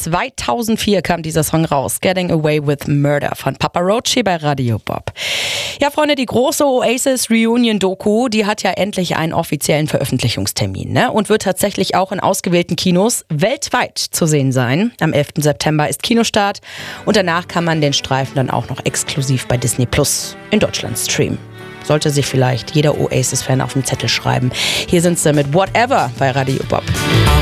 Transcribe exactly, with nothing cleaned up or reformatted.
zweitausendvier kam dieser Song raus. Getting Away with Murder von Papa Roach hier bei Radio Bob. Ja, Freunde, die große Oasis Reunion Doku, die hat ja endlich einen offiziellen Veröffentlichungstermin, ne? Und wird tatsächlich auch in ausgewählten Kinos weltweit zu sehen sein. Am elften September ist Kinostart und danach kann man den Streifen dann auch noch exklusiv bei Disney Plus in Deutschland streamen. Sollte sich vielleicht jeder Oasis-Fan auf den Zettel schreiben. Hier sind sie mit Whatever bei Radio Bob.